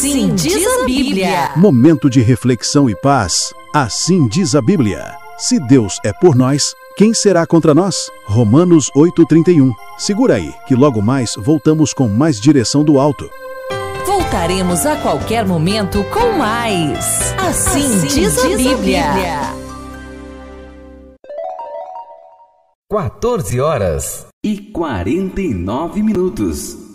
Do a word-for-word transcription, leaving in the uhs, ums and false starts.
Assim diz a Bíblia. Momento de reflexão e paz. Assim diz a Bíblia. Se Deus é por nós, quem será contra nós? Romanos oito, trinta e um. Segura aí, que logo mais voltamos com mais direção do alto. Voltaremos a qualquer momento com mais. Assim, assim diz, a, diz Bíblia. a Bíblia. quatorze horas e quarenta e nove minutos.